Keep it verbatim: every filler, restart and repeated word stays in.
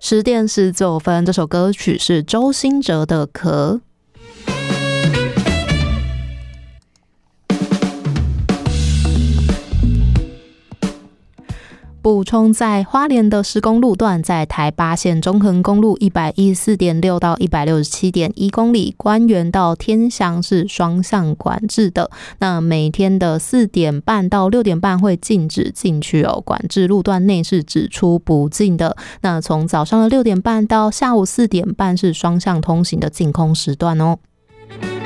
十点十九分，这首歌曲是周兴哲的《壳》。补充，在花莲的施工路段，在台八线中横公路一百一十四点六到一百六十七点一公里，关园到天祥是双向管制的。那每天的四点半到六点半会禁止进去哦，管制路段内是只出不进的。那从早上的六点半到下午四点半是双向通行的净空时段哦。